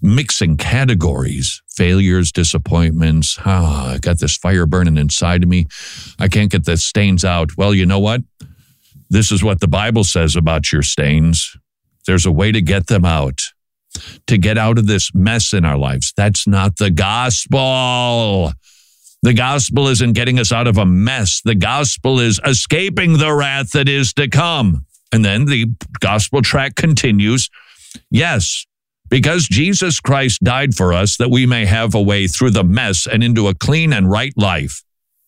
mixing categories, failures, disappointments. I got this fire burning inside of me. I can't get the stains out. Well, you know what? This is what the Bible says about your stains. There's a way to get them out, to get out of this mess in our lives. That's not the gospel. The gospel isn't getting us out of a mess. The gospel is escaping the wrath that is to come. And then the gospel track continues. Yes, because Jesus Christ died for us that we may have a way through the mess and into a clean and right life.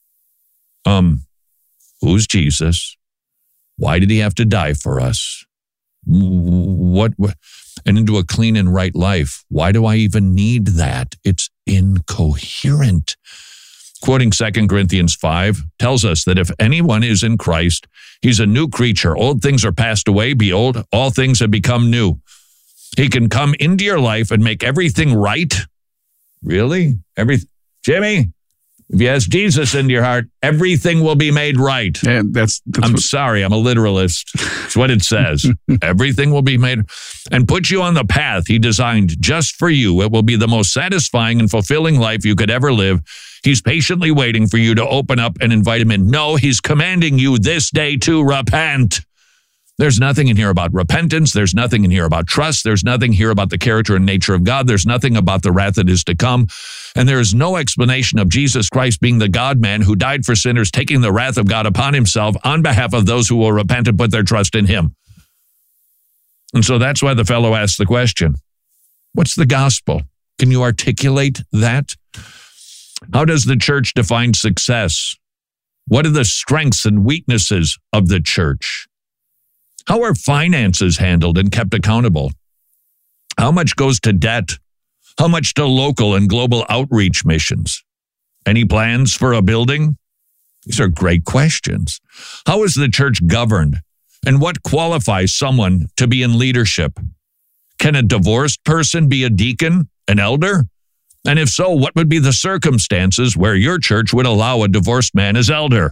Who's Jesus? Why did he have to die for us? What? And into a clean and right life. Why do I even need that? It's incoherent. Quoting 2 Corinthians 5 tells us that if anyone is in Christ, he's a new creature. Old things are passed away. Behold, all things have become new. He can come into your life and make everything right. Really? Jimmy, if you ask Jesus into your heart, everything will be made right. Yeah, I'm sorry, I'm a literalist. It's what it says. Everything will be made and put you on the path he designed just for you. It will be the most satisfying and fulfilling life you could ever live. He's patiently waiting for you to open up and invite him in. No, he's commanding you this day to repent. There's nothing in here about repentance. There's nothing in here about trust. There's nothing here about the character and nature of God. There's nothing about the wrath that is to come. And there is no explanation of Jesus Christ being the God-man who died for sinners, taking the wrath of God upon himself on behalf of those who will repent and put their trust in him. And so that's why the fellow asked the question, what's the gospel? Can you articulate that? How does the church define success? What are the strengths and weaknesses of the church? How are finances handled and kept accountable? How much goes to debt? How much to local and global outreach missions? Any plans for a building? These are great questions. How is the church governed? And what qualifies someone to be in leadership? Can a divorced person be a deacon, an elder? And if so, what would be the circumstances where your church would allow a divorced man as elder?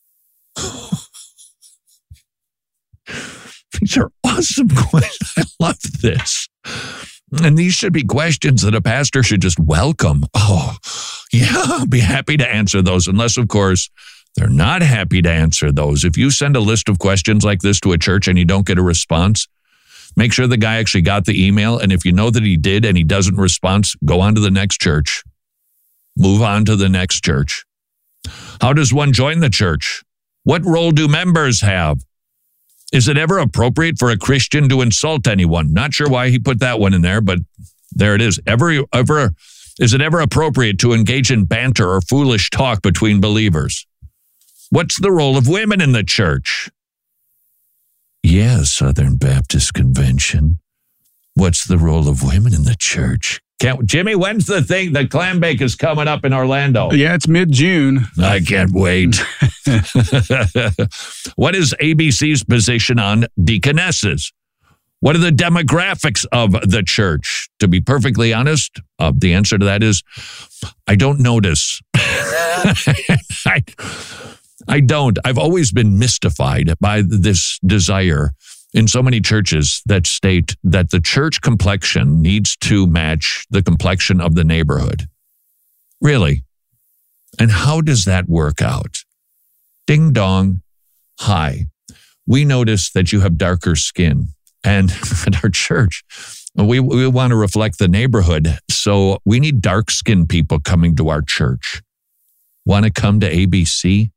These are awesome questions. I love this. And these should be questions that a pastor should just welcome. Oh, yeah, I'll be happy to answer those. Unless, of course, they're not happy to answer those. If you send a list of questions like this to a church and you don't get a response, make sure the guy actually got the email. And if you know that he did and he doesn't respond, go on to the next church. Move on to the next church. How does one join the church? What role do members have? Is it ever appropriate for a Christian to insult anyone? Not sure why he put that one in there, but there it is. Is it ever appropriate to engage in banter or foolish talk between believers? What's the role of women in the church? Yeah, Southern Baptist Convention. What's the role of women in the church? Jimmy, when's the thing? The clam bake is coming up in Orlando. Yeah, it's mid-June. I can't wait. What is ABC's position on deaconesses? What are the demographics of the church? To be perfectly honest, the answer to that is, I don't notice. I don't. I've always been mystified by this desire in so many churches that state that the church complexion needs to match the complexion of the neighborhood. Really? And how does that work out? Ding dong. Hi. We notice that you have darker skin. And at our church, we want to reflect the neighborhood. So we need dark-skinned people coming to our church. Want to come to ABC?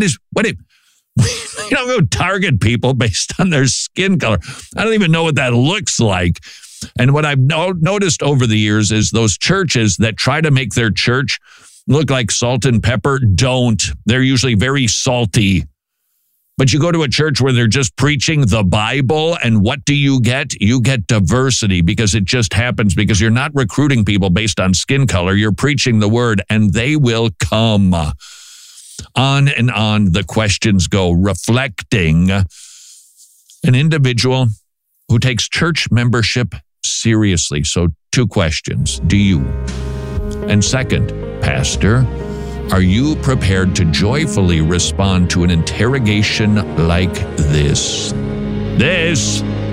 You don't go target people based on their skin color. I don't even know what that looks like. And what I've noticed over the years is those churches that try to make their church look like salt and pepper don't. They're usually very salty. But you go to a church where they're just preaching the Bible, and what do you get? You get diversity, because it just happens, because you're not recruiting people based on skin color. You're preaching the word, and they will come. On and on the questions go, reflecting an individual who takes church membership seriously. So 2 questions. Do you? And second, Pastor, are you prepared to joyfully respond to an interrogation like this? This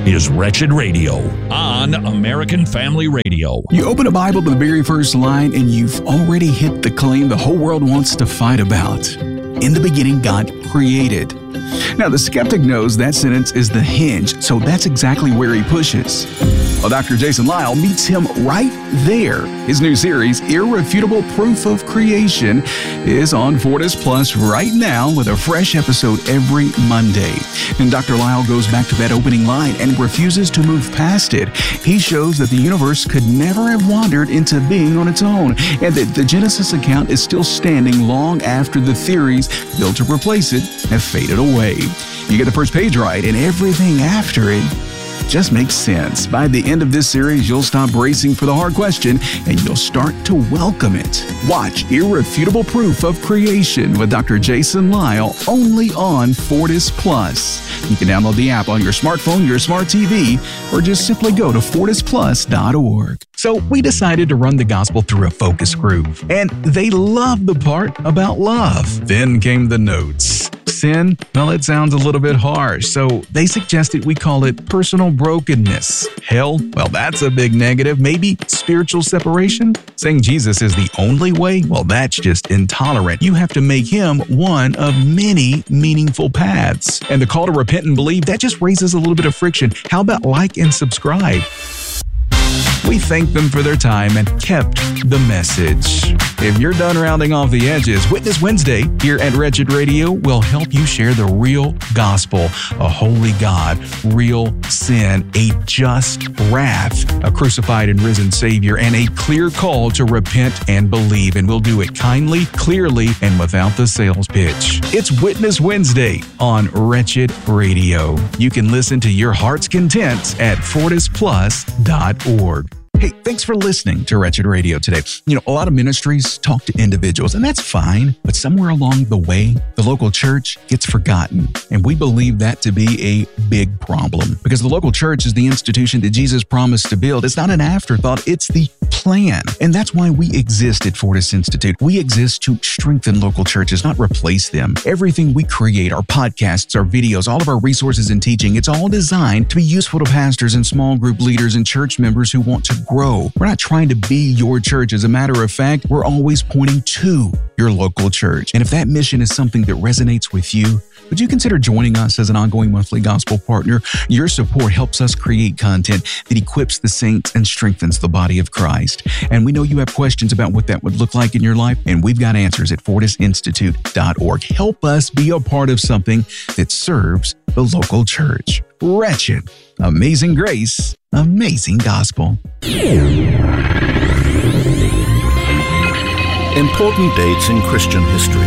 is Wretched Radio on American Family Radio. You open a Bible to the very first line and you've already hit the claim the whole world wants to fight about. In the beginning, God created. Now, the skeptic knows that sentence is the hinge, so that's exactly where he pushes. Well, Dr. Jason Lisle meets him right there. His new series, Irrefutable Proof of Creation, is on Fortis Plus right now with a fresh episode every Monday. And Dr. Lisle goes back to that opening line and refuses to move past it. He shows that the universe could never have wandered into being on its own, and that the Genesis account is still standing long after the theories built to replace it have faded away. You get the first page right, and everything after it just makes sense. By the end of this series, you'll stop bracing for the hard question and you'll start to welcome it. Watch Irrefutable Proof of Creation with Dr. Jason Lisle only on Fortis Plus. You can download the app on your smartphone, your smart TV, or just simply go to fortisplus.org. So we decided to run the gospel through a focus group, and they loved the part about love. Then came the notes. Sin, well, it sounds a little bit harsh, so they suggested we call it personal brokenness. Hell, well, that's a big negative. Maybe spiritual separation? Saying Jesus is the only way? Well, that's just intolerant. You have to make him one of many meaningful paths. And the call to repent and believe, that just raises a little bit of friction. How about like and subscribe? We thanked them for their time and kept the message. If you're done rounding off the edges, Witness Wednesday here at Wretched Radio will help you share the real gospel, a holy God, real sin, a just wrath, a crucified and risen Savior, and a clear call to repent and believe. And we'll do it kindly, clearly, and without the sales pitch. It's Witness Wednesday on Wretched Radio. You can listen to your heart's content at fortisplus.org. Hey, thanks for listening to Wretched Radio today. You know, a lot of ministries talk to individuals, and that's fine, but somewhere along the way, the local church gets forgotten. And we believe that to be a big problem because the local church is the institution that Jesus promised to build. It's not an afterthought, it's the plan. And that's why we exist at Fortis Institute. We exist to strengthen local churches, not replace them. Everything we create, our podcasts, our videos, all of our resources and teaching, it's all designed to be useful to pastors and small group leaders and church members who want to grow. We're not trying to be your church. As a matter of fact, we're always pointing to your local church. And if that mission is something that resonates with you, would you consider joining us as an ongoing monthly gospel partner? Your support helps us create content that equips the saints and strengthens the body of Christ. And we know you have questions about what that would look like in your life, and we've got answers at fortisinstitute.org. Help us be a part of something that serves the local church. Wretched, amazing grace, amazing gospel. Important dates in Christian history.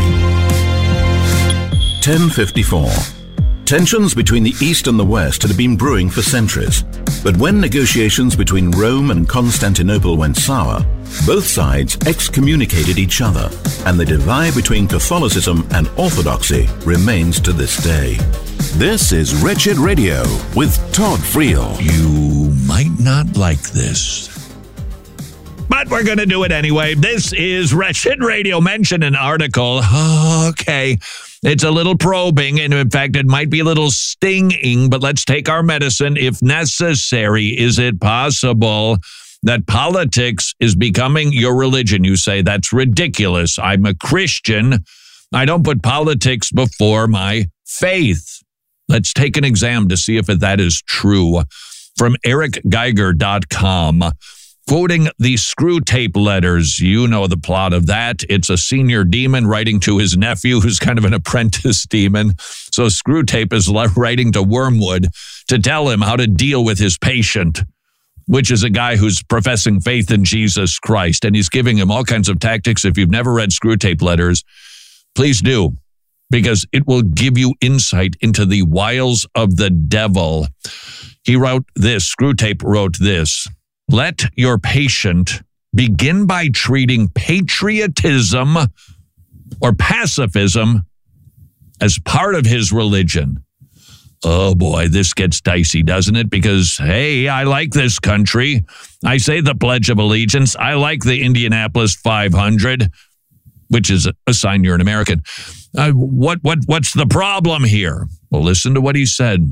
1054. Tensions between the East and the West had been brewing for centuries, but when negotiations between Rome and Constantinople went sour, both sides excommunicated each other, and the divide between Catholicism and Orthodoxy remains to this day. This is Wretched Radio with Todd Friel. You might not like this, but we're going to do it anyway. This is Wretched Radio. Mention an article. Okay. It's a little probing, and in fact, it might be a little stinging, but let's take our medicine if necessary. Is it possible that politics is becoming your religion? You say, that's ridiculous. I'm a Christian. I don't put politics before my faith. Let's take an exam to see if that is true. From ericgeiger.com. Quoting the Screwtape Letters, you know the plot of that. It's a senior demon writing to his nephew, who's kind of an apprentice demon. So Screwtape is writing to Wormwood to tell him how to deal with his patient, which is a guy who's professing faith in Jesus Christ. And he's giving him all kinds of tactics. If you've never read Screwtape Letters, please do, because it will give you insight into the wiles of the devil. He wrote this, Screwtape wrote this: let your patient begin by treating patriotism or pacifism as part of his religion. Oh boy, this gets dicey, doesn't it? Because, hey, I like this country. I say the Pledge of Allegiance. I like the Indianapolis 500, which is a sign you're an American. What's the problem here? Well, listen to what he said.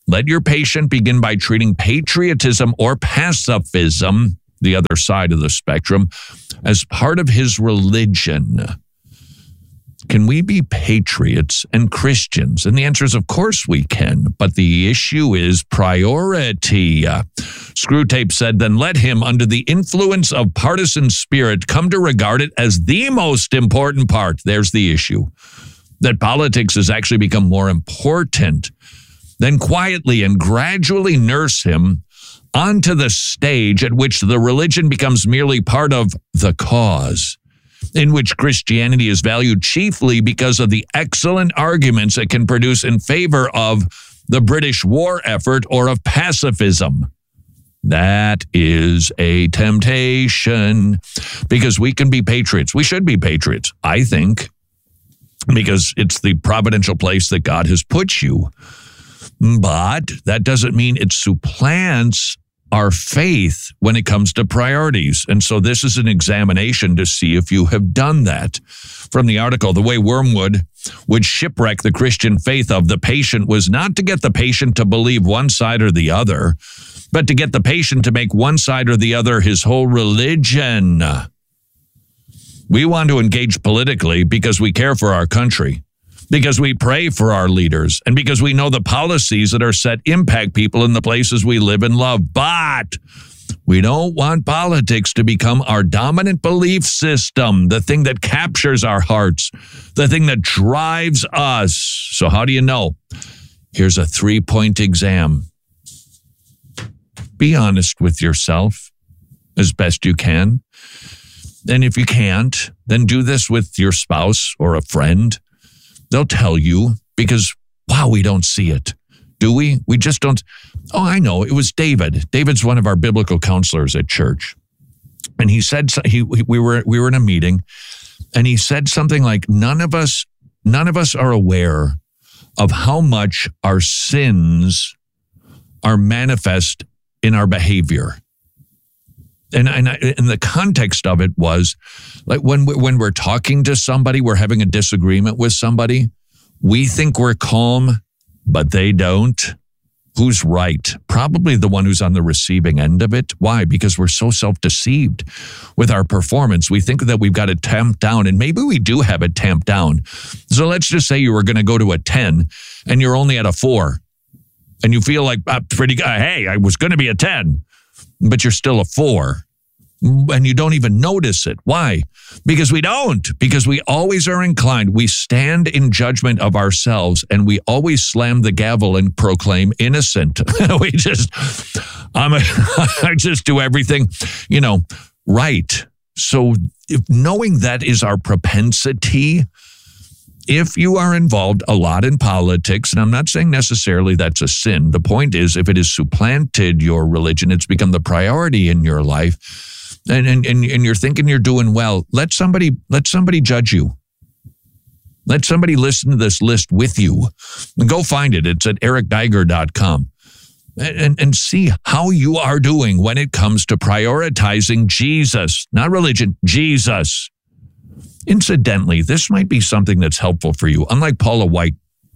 Let your patient begin by treating patriotism or pacifism, the other side of the spectrum, as part of his religion. Can we be patriots and Christians? And the answer is, of course we can. But the issue is priority. Screwtape said, then let him, under the influence of partisan spirit, come to regard it as the most important part. There's the issue. That politics has actually become more important. Then quietly and gradually nurse him onto the stage at which the religion becomes merely part of the cause, in which Christianity is valued chiefly because of the excellent arguments it can produce in favor of the British war effort or of pacifism. That is a temptation, because we can be patriots. We should be patriots, I think, because it's the providential place that God has put you. But that doesn't mean it supplants our faith when it comes to priorities. And so this is an examination to see if you have done that. From the article, the way Wormwood would shipwreck the Christian faith of the patient was not to get the patient to believe one side or the other, but to get the patient to make one side or the other his whole religion. We want to engage politically because we care for our country, because we pray for our leaders, and because we know the policies that are set impact people in the places we live and love. But we don't want politics to become our dominant belief system, the thing that captures our hearts, the thing that drives us. So how do you know? Here's a 3-point exam. Be honest with yourself as best you can. And if you can't, then do this with your spouse or a friend. They'll tell you, because, wow, we don't see it. Do we? We just don't. Oh, I know. It was David. David's one of our biblical counselors at church. And he said, we were in a meeting, and he said something like, none of us are aware of how much our sins are manifest in our behavior. And the context of it was, like, when we're talking to somebody, we're having a disagreement with somebody, we think we're calm, but they don't. Who's right? Probably the one who's on the receiving end of it. Why? Because we're so self-deceived with our performance. We think that we've got it tamped down, and maybe we do have it tamped down. So let's just say you were going to go to a 10, and you're only at a 4, and you feel like, pretty good. Hey, I was going to be a 10. But you're still a 4, and you don't even notice it. Why? Because we don't. Because we always are inclined. We stand in judgment of ourselves, and we always slam the gavel and proclaim innocent. I just do everything, right. So knowing that is our propensity, if you are involved a lot in politics, and I'm not saying necessarily that's a sin. The point is, if it has supplanted your religion, it's become the priority in your life, and you're thinking you're doing well, let somebody judge you. Let somebody listen to this list with you. Go find it. It's at ericgeiger.com. And see how you are doing when it comes to prioritizing Jesus, not religion, Jesus. Incidentally, this might be something that's helpful for you. Unlike Paula White,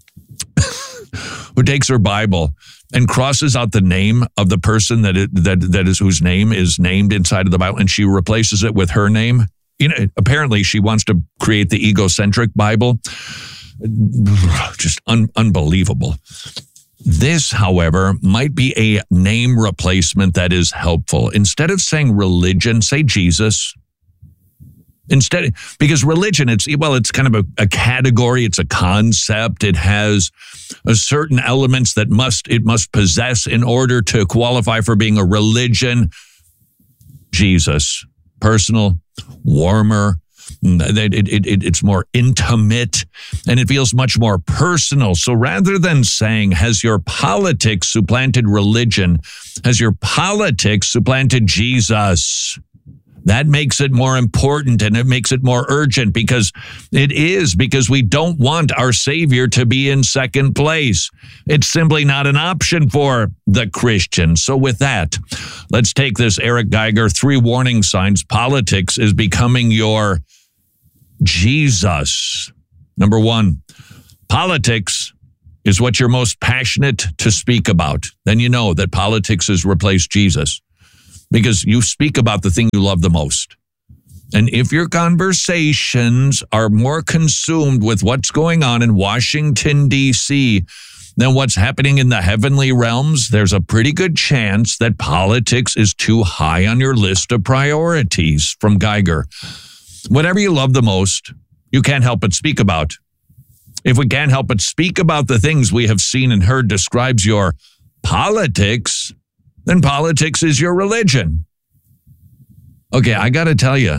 who takes her Bible and crosses out the name of the person whose name is named inside of the Bible, and she replaces it with her name. Apparently she wants to create the egocentric Bible. Just unbelievable. This, however, might be a name replacement that is helpful. Instead of saying religion, say Jesus. Instead, because religion, it's kind of a category, it's a concept, it has a certain elements that it must possess in order to qualify for being a religion. Jesus, personal, warmer, it's more intimate, and it feels much more personal. So rather than saying, has your politics supplanted religion, has your politics supplanted Jesus? That makes it more important, and it makes it more urgent, because we don't want our Savior to be in second place. It's simply not an option for the Christian. So with that, let's take this Eric Geiger 3 warning signs politics is becoming your Jesus. Number 1, politics is what you're most passionate to speak about, then you know that politics has replaced Jesus, because you speak about the thing you love the most. And if your conversations are more consumed with what's going on in Washington, D.C., than what's happening in the heavenly realms, there's a pretty good chance that politics is too high on your list of priorities. From Geiger. Whatever you love the most, you can't help but speak about. If we can't help but speak about the things we have seen and heard describes your politics, then politics is your religion. Okay, I got to tell you,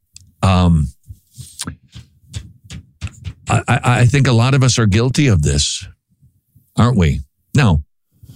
I think a lot of us are guilty of this, aren't we? No.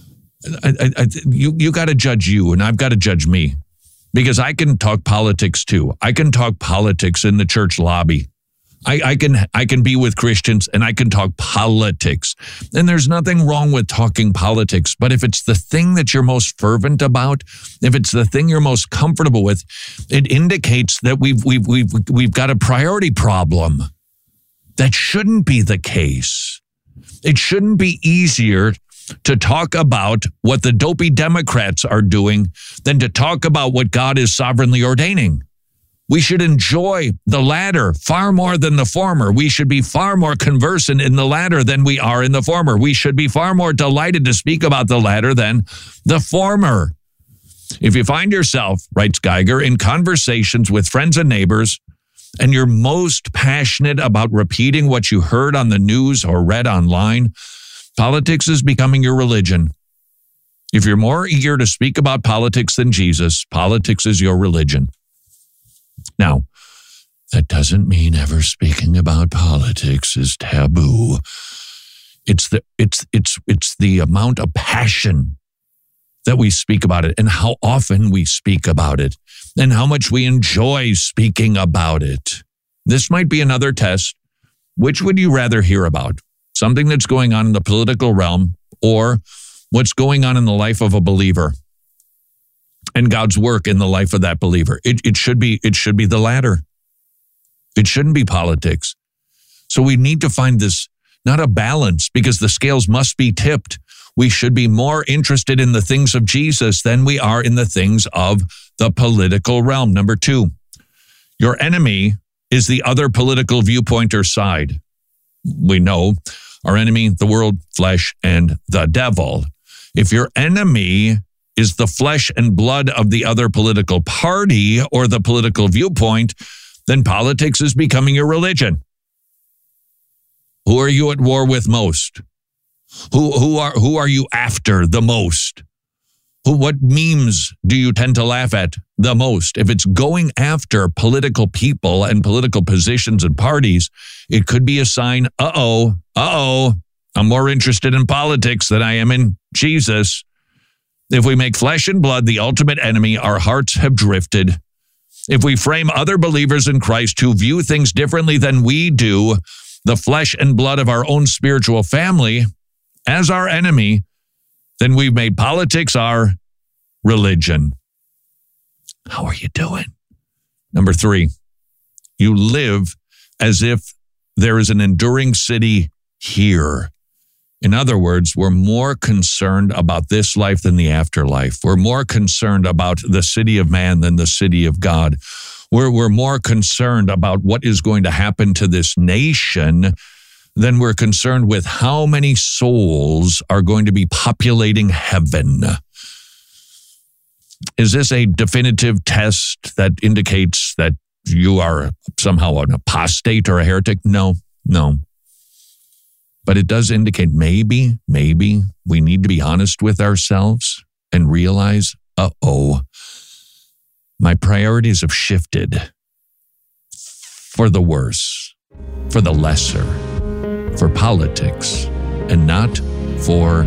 You got to judge you, and I've got to judge me, because I can talk politics too. I can talk politics in the church lobby. I can be with Christians and I can talk politics. And there's nothing wrong with talking politics, but if it's the thing that you're most fervent about, if it's the thing you're most comfortable with, it indicates that we've got a priority problem. That shouldn't be the case. It shouldn't be easier to talk about what the dopey Democrats are doing than to talk about what God is sovereignly ordaining. We should enjoy the latter far more than the former. We should be far more conversant in the latter than we are in the former. We should be far more delighted to speak about the latter than the former. If you find yourself, writes Geiger, in conversations with friends and neighbors, and you're most passionate about repeating what you heard on the news or read online, politics is becoming your religion. If you're more eager to speak about politics than Jesus, politics is your religion. Now, that doesn't mean ever speaking about politics is taboo. It's the amount of passion that we speak about it, and how often we speak about it, and how much we enjoy speaking about it. This might be another test. Which would you rather hear about? Something that's going on in the political realm, or what's going on in the life of a believer and God's work in the life of that believer? It should be the latter. It shouldn't be politics. So we need to find this, not a balance, because the scales must be tipped. We should be more interested in the things of Jesus than we are in the things of the political realm. Number 2, your enemy is the other political viewpoint or side. We know our enemy, the world, flesh, and the devil. If your enemy is the flesh and blood of the other political party or the political viewpoint, then politics is becoming your religion. Who are you at war with most? Who are you after the most? What memes do you tend to laugh at the most? If it's going after political people and political positions and parties, it could be a sign, I'm more interested in politics than I am in Jesus. If we make flesh and blood the ultimate enemy, our hearts have drifted. If we frame other believers in Christ who view things differently than we do, the flesh and blood of our own spiritual family, as our enemy, then we've made politics our religion. How are you doing? Number 3, you live as if there is an enduring city here. In other words, we're more concerned about this life than the afterlife. We're more concerned about the city of man than the city of God. We're more concerned about what is going to happen to this nation than we're concerned with how many souls are going to be populating heaven. Is this a definitive test that indicates that you are somehow an apostate or a heretic? No. But it does indicate maybe we need to be honest with ourselves and realize, my priorities have shifted for the worse, for the lesser, for politics, and not for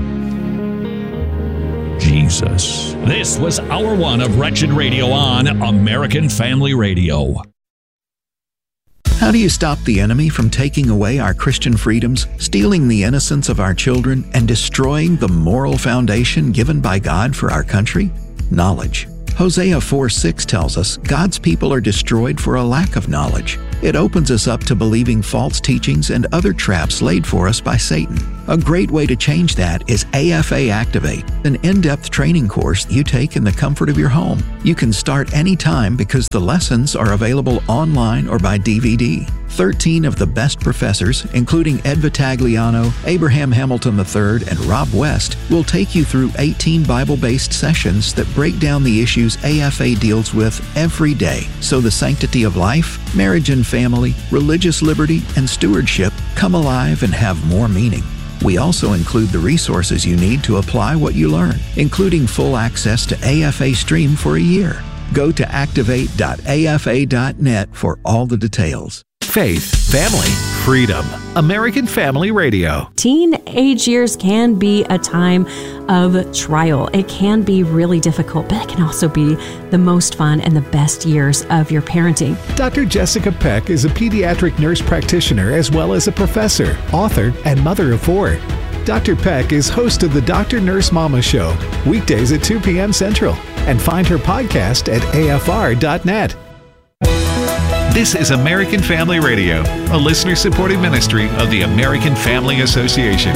Jesus. This was Hour 1 of Wretched Radio on American Family Radio. How do you stop the enemy from taking away our Christian freedoms, stealing the innocence of our children, and destroying the moral foundation given by God for our country? Knowledge. Hosea 4:6 tells us God's people are destroyed for a lack of knowledge. It opens us up to believing false teachings and other traps laid for us by Satan. A great way to change that is AFA Activate, an in-depth training course you take in the comfort of your home. You can start anytime because the lessons are available online or by DVD. 13 of the best professors, including Ed Vitagliano, Abraham Hamilton III, and Rob West, will take you through 18 Bible-based sessions that break down the issues AFA deals with every day, so the sanctity of life, marriage and family, religious liberty, and stewardship come alive and have more meaning. We also include the resources you need to apply what you learn, including full access to AFA Stream for a year. Go to activate.afa.net for all the details. Faith, family, freedom. American Family Radio. Teenage years can be a time of trial. It can be really difficult, but it can also be the most fun and the best years of your parenting. Dr. Jessica Peck is a pediatric nurse practitioner as well as a professor, author, and mother of 4. Dr. Peck is host of the Dr. Nurse Mama Show, weekdays at 2 p.m. Central, and find her podcast at afr.net. This is American Family Radio, a listener-supported ministry of the American Family Association.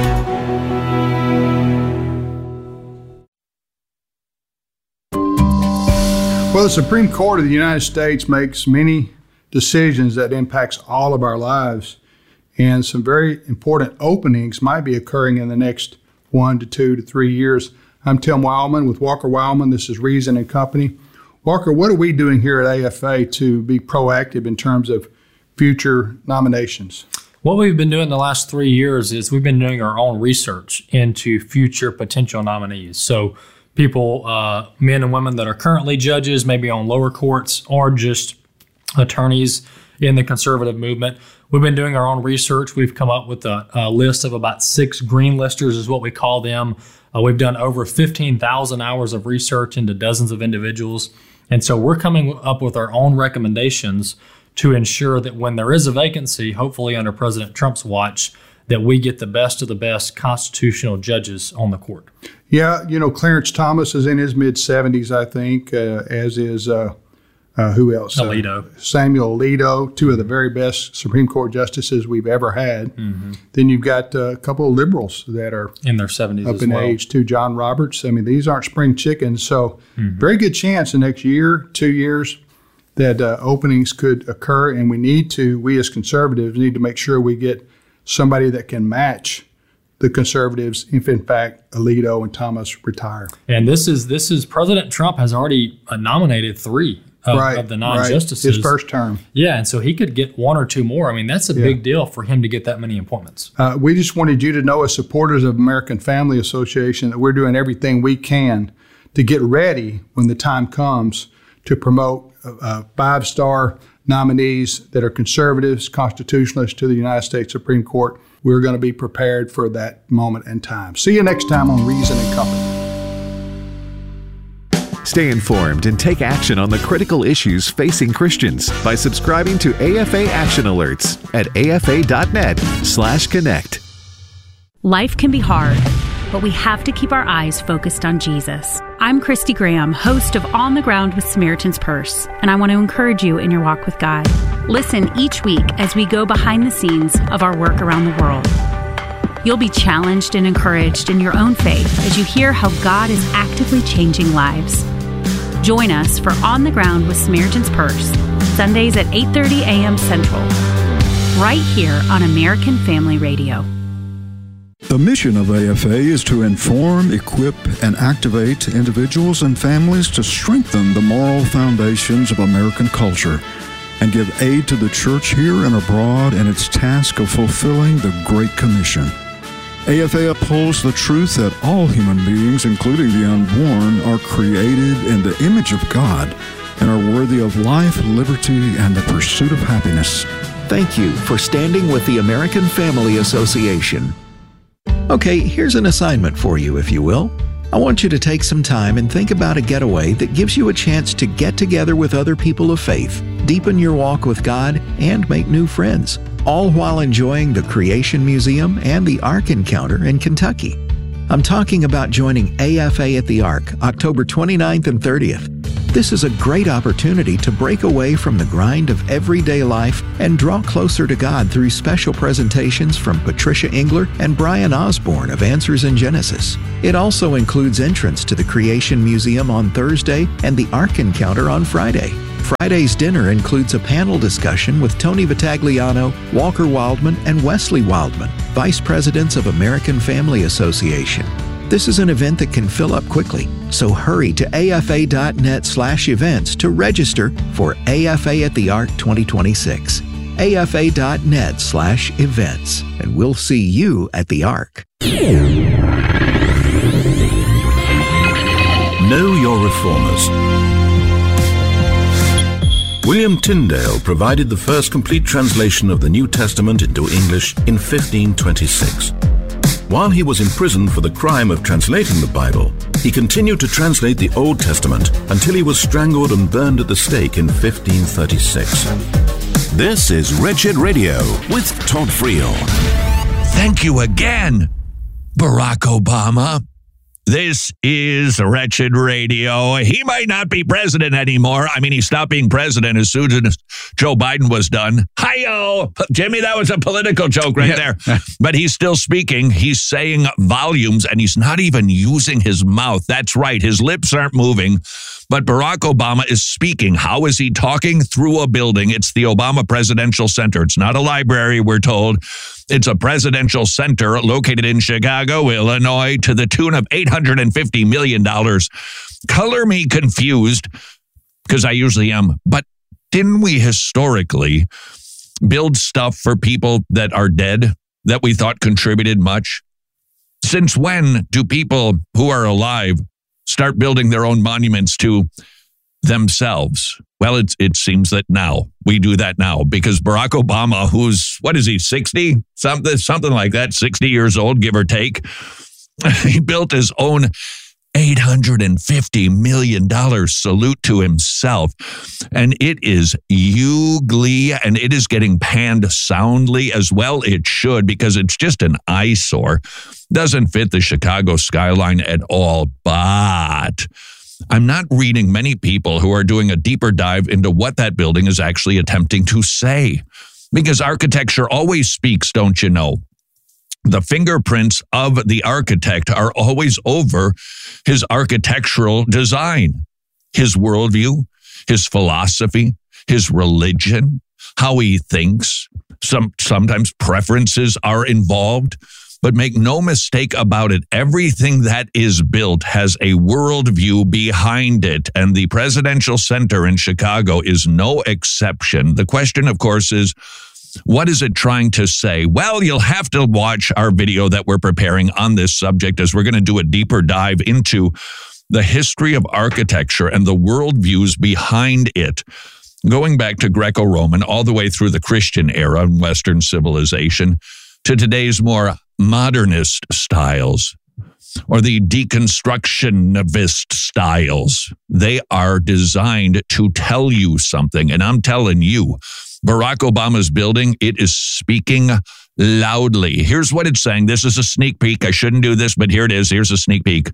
Well, the Supreme Court of the United States makes many decisions that impacts all of our lives, and some very important openings might be occurring in the next 1 to 2 to 3 years. I'm Tim Wildman with Walker Wildman. This is Reason and Company. Walker, what are we doing here at AFA to be proactive in terms of future nominations? What we've been doing the last 3 years is we've been doing our own research into future potential nominees. So people, men and women that are currently judges, maybe on lower courts, or just attorneys in the conservative movement. We've been doing our own research. We've come up with a list of about 6 green listers is what we call them. We've done over 15,000 hours of research into dozens of individuals. And so we're coming up with our own recommendations to ensure that when there is a vacancy, hopefully under President Trump's watch, that we get the best of the best constitutional judges on the court. Yeah, Clarence Thomas is in his mid-70s, I think, as is, who else? Alito. Samuel Alito, 2 of the very best Supreme Court justices we've ever had. Mm-hmm. Then you've got a couple of liberals that are in their 70s up in age too. John Roberts. I mean, these aren't spring chickens. So very good chance the next year, 2 years, that openings could occur. And we as conservatives need to make sure we get somebody that can match the conservatives if, in fact, Alito and Thomas retire. And this is President Trump has already nominated 3 of the non-justices. His first term. Yeah, and so he could get 1 or 2 more. I mean, that's a big deal for him to get that many appointments. We just wanted you to know, as supporters of American Family Association, that we're doing everything we can to get ready when the time comes to promote 5-star nominees that are conservatives, constitutionalists to the United States Supreme Court. We're going to be prepared for that moment in time. See you next time on Reason and Company. Stay informed and take action on the critical issues facing Christians by subscribing to AFA Action Alerts at afa.net/connect. Life can be hard, but we have to keep our eyes focused on Jesus. I'm Christy Graham, host of On the Ground with Samaritan's Purse, and I want to encourage you in your walk with God. Listen each week as we go behind the scenes of our work around the world. You'll be challenged and encouraged in your own faith as you hear how God is actively changing lives. Join us for On the Ground with Samaritan's Purse, Sundays at 8:30 a.m. Central, right here on American Family Radio. The mission of AFA is to inform, equip, and activate individuals and families to strengthen the moral foundations of American culture and give aid to the church here and abroad in its task of fulfilling the Great Commission. AFA upholds the truth that all human beings, including the unborn, are created in the image of God and are worthy of life, liberty, and the pursuit of happiness. Thank you for standing with the American Family Association. Okay, here's an assignment for you, if you will. I want you to take some time and think about a getaway that gives you a chance to get together with other people of faith, deepen your walk with God, and make new friends, all while enjoying the Creation Museum and the Ark Encounter in Kentucky. I'm talking about joining AFA at the Ark, October 29th and 30th. This is a great opportunity to break away from the grind of everyday life and draw closer to God through special presentations from Patricia Engler and Brian Osborne of Answers in Genesis. It also includes entrance to the Creation Museum on Thursday and the Ark Encounter on Friday. Friday's dinner includes a panel discussion with Tony Vitagliano, Walker Wildman, and Wesley Wildman, Vice Presidents of American Family Association. This is an event that can fill up quickly, so hurry to afa.net/events to register for AFA at the Ark 2026. afa.net/events, and we'll see you at the Ark. Know your reformers. William Tyndale provided the first complete translation of the New Testament into English in 1526. While he was imprisoned for the crime of translating the Bible, he continued to translate the Old Testament until he was strangled and burned at the stake in 1536. This is Wretched Radio with Todd Friel. Thank you again, Barack Obama. This is Wretched Radio. He might not be president anymore. I mean, he stopped being president as soon as Joe Biden was done. Hi-yo! Jimmy, that was a political joke right there. But he's still speaking. He's saying volumes, and he's not even using his mouth. That's right. His lips aren't moving. But Barack Obama is speaking. How is he talking? Through a building. It's the Obama Presidential Center. It's not a library, we're told. It's a presidential center located in Chicago, Illinois, to the tune of $850 million. Color me confused, because I usually am. But didn't we historically build stuff for people that are dead that we thought contributed much? Since when do people who are alive start building their own monuments to themselves? Well, it seems that now we do that now because Barack Obama, who's, what is he, 60? Something like that, 60 years old, give or take. He built his own $850 million salute to himself. And it is ugly, and it is getting panned soundly as well. It should, because it's just an eyesore. Doesn't fit the Chicago skyline at all. But I'm not reading many people who are doing a deeper dive into what that building is actually attempting to say. Because architecture always speaks, don't you know? The fingerprints of the architect are always over his architectural design, his worldview, his philosophy, his religion, how he thinks. Sometimes preferences are involved, but make no mistake about it. Everything that is built has a worldview behind it, and the Presidential Center in Chicago is no exception. The question, of course, is, what is it trying to say? Well, you'll have to watch our video that we're preparing on this subject, as we're going to do a deeper dive into the history of architecture and the worldviews behind it, going back to Greco-Roman all the way through the Christian era in Western civilization to today's more modernist styles or the deconstructionist styles. They are designed to tell you something, and I'm telling you, Barack Obama's building, it is speaking loudly. Here's what it's saying. This is a sneak peek. I shouldn't do this, but here it is. Here's a sneak peek.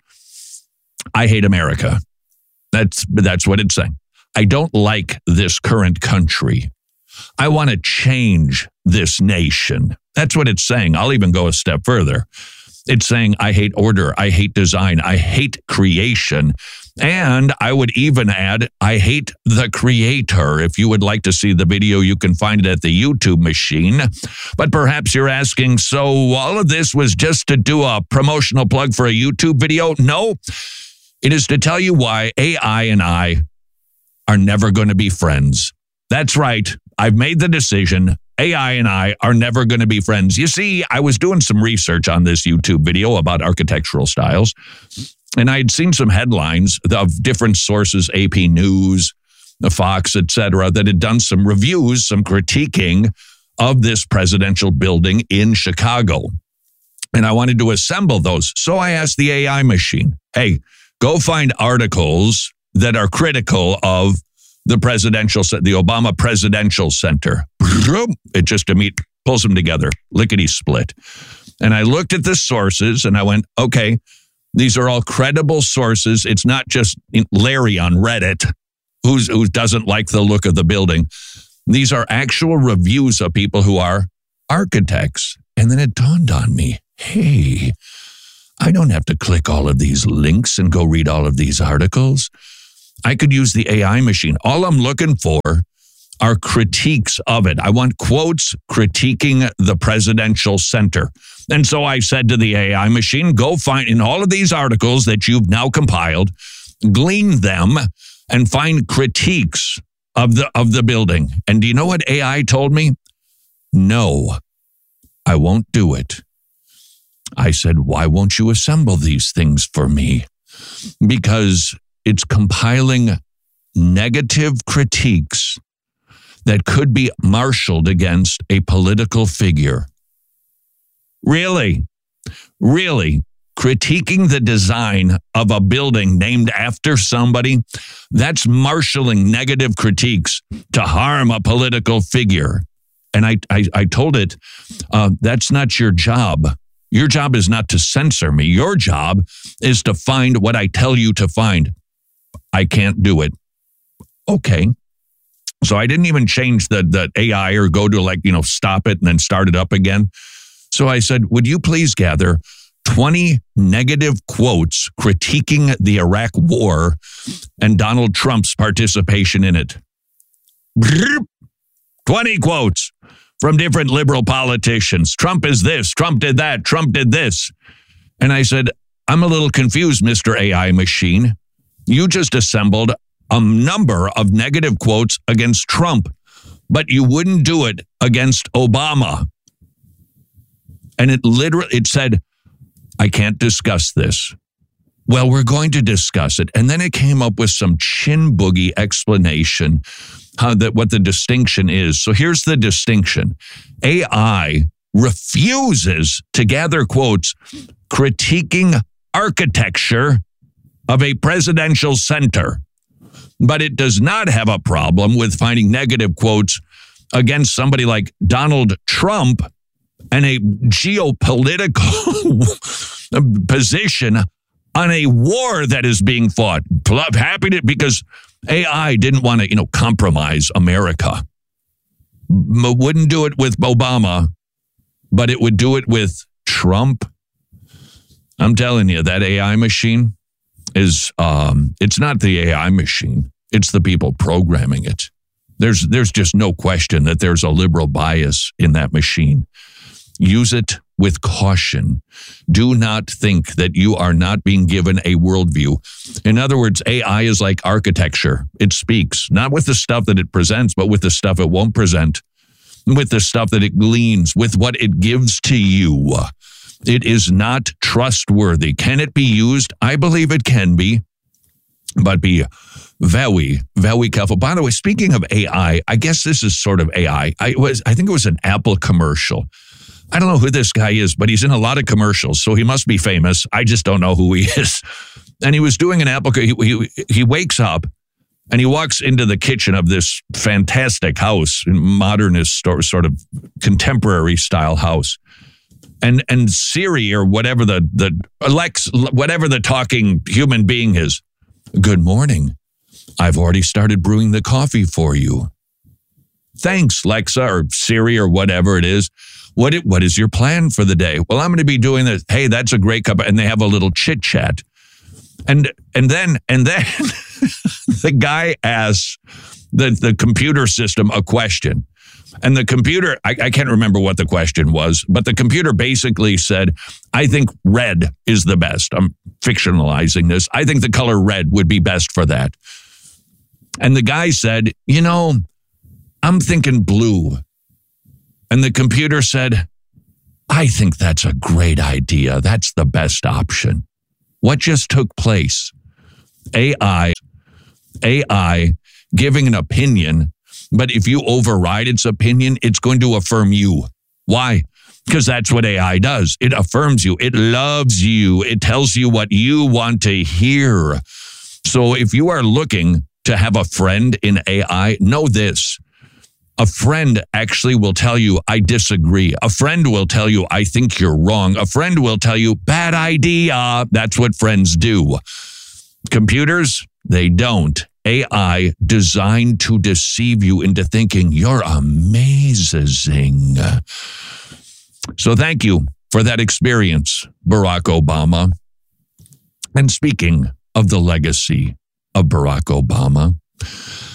I hate America. That's what it's saying. I don't like this current country. I want to change this nation. That's what it's saying. I'll even go a step further. It's saying, I hate order. I hate design. I hate creation. And I would even add, I hate the creator. If you would like to see the video, you can find it at the YouTube machine. But perhaps you're asking, so all of this was just to do a promotional plug for a YouTube video? No, it is to tell you why AI and I are never going to be friends. That's right. I've made the decision. AI and I are never going to be friends. You see, I was doing some research on this YouTube video about architectural styles, and I had seen some headlines of different sources, AP News, Fox, etc., that had done some reviews, some critiquing of this presidential building in Chicago. And I wanted to assemble those. So I asked the AI machine, hey, go find articles that are critical of the Obama Presidential Center. It just pulls them together, lickety split. And I looked at the sources and I went, okay, these are all credible sources. It's not just Larry on Reddit. who doesn't like the look of the building. These are actual reviews of people who are architects. And then it dawned on me, hey, I don't have to click all of these links and go read all of these articles. I could use the AI machine. All I'm looking for are critiques of it. I want quotes critiquing the presidential center. And so I said to the AI machine, go find in all of these articles that you've now compiled, glean them and find critiques of the building. And do you know what AI told me? No, I won't do it. I said, why won't you assemble these things for me? Because it's compiling negative critiques that could be marshaled against a political figure. Really? Critiquing the design of a building named after somebody, that's marshaling negative critiques to harm a political figure. And I told it, that's not your job. Your job is not to censor me. Your job is to find what I tell you to find. I can't do it. Okay. So I didn't even change the AI or go to stop it and then start it up again. So I said, would you please gather 20 negative quotes critiquing the Iraq War and Donald Trump's participation in it? 20 quotes from different liberal politicians. Trump is this, Trump did that, Trump did this. And I said, I'm a little confused, Mr. AI machine. You just assembled a number of negative quotes against Trump, but you wouldn't do it against Obama. And it said, I can't discuss this. Well, we're going to discuss it. And then it came up with some chin boogie explanation what the distinction is. So here's the distinction. AI refuses to gather quotes critiquing architecture of a presidential center, but it does not have a problem with finding negative quotes against somebody like Donald Trump and a geopolitical position on a war that is being fought. Because AI didn't want to, compromise America. Wouldn't do it with Obama, but it would do it with Trump. I'm telling you, that AI machine is, it's not the AI machine. It's the people programming it. There's just no question that there's a liberal bias in that machine. Use it with caution. Do not think that you are not being given a worldview. In other words, AI is like architecture. It speaks, not with the stuff that it presents, but with the stuff it won't present, with the stuff that it gleans, with what it gives to you. It is not trustworthy. Can it be used? I believe it can be, but be very, very careful. By the way, speaking of AI, I guess this is sort of AI. I think it was an Apple commercial. I don't know who this guy is, but he's in a lot of commercials, so he must be famous. I just don't know who he is. And he was doing an Apple. He wakes up and he walks into the kitchen of this fantastic house, modernist sort of contemporary style house. And Siri or whatever the Alexa, whatever the talking human being is. Good morning. I've already started brewing the coffee for you. Thanks, Lexa or Siri or whatever it is. What is your plan for the day? Well, I'm going to be doing this. Hey, that's a great cup. And they have a little chit chat. And then the guy asks the computer system a question. And the computer, I can't remember what the question was, but the computer basically said, I think red is the best. I'm fictionalizing this. I think the color red would be best for that. And the guy said, I'm thinking blue. And the computer said, I think that's a great idea. That's the best option. What just took place? AI giving an opinion, but if you override its opinion, it's going to affirm you. Why? Because that's what AI does. It affirms you. It loves you. It tells you what you want to hear. So if you are looking to have a friend in AI, know this. A friend actually will tell you, I disagree. A friend will tell you, I think you're wrong. A friend will tell you, bad idea. That's what friends do. Computers, they don't. AI designed to deceive you into thinking you're amazing. So thank you for that experience, Barack Obama. And speaking of the legacy of Barack Obama,